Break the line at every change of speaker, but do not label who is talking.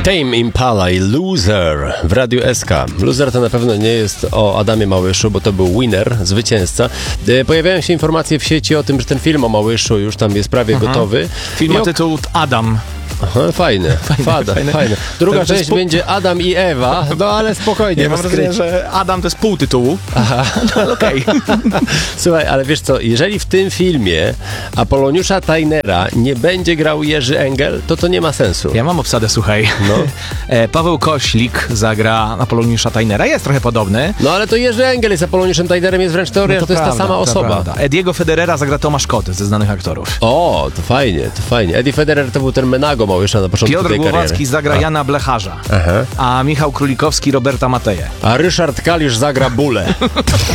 Tame Impala i Loser w Radiu SK. Loser to na pewno nie jest o Adamie Małyszu, bo to był winner, zwycięzca. Pojawiają się informacje w sieci o tym, że ten film o Małyszu już tam jest prawie gotowy.
Film ma tytuł Adam.
Aha, fajne. Druga część będzie Adam i Ewa, no ale spokojnie.
Ja mam wrażenie, że Adam to jest pół tytułu. Aha, no okej.
Słuchaj, ale wiesz co, jeżeli w tym filmie Apoloniusza Tajnera nie będzie grał Jerzy Engel, to nie ma sensu.
Ja mam obsadę, słuchaj.
No.
Paweł Koślik zagra Apoloniusza Tajnera, jest trochę podobny.
No ale to Jerzy Engel jest Apoloniuszem Tajnerem, jest wręcz teoria, że to jest ta sama osoba.
Ediego Federera zagra Tomasz Kot ze znanych aktorów.
O, to fajnie. Eddie Federer to był ten Menago Małysza na początku
Piotr
tej kariery.
Głowacki zagra Jana Blecharza, a Michał Królikowski Roberta Mateję.
A Ryszard Kalisz zagra Bulę.